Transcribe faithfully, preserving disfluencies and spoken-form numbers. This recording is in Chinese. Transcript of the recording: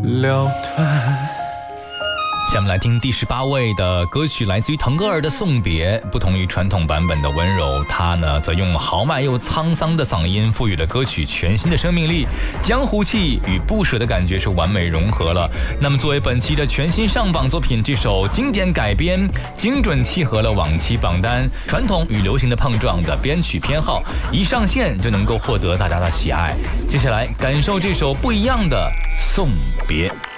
了断。 下面来听第十八位的歌曲，来自于腾格尔的《送别》。不同于传统版本的温柔，他呢则用豪迈又沧桑的嗓音赋予了歌曲全新的生命力，江湖气与不舍的感觉是完美融合了。那么作为本期的全新上榜作品，这首经典改编精准契合了往期榜单传统与流行的碰撞的编曲偏好，一上线就能够获得大家的喜爱。接下来感受这首不一样的《送别》。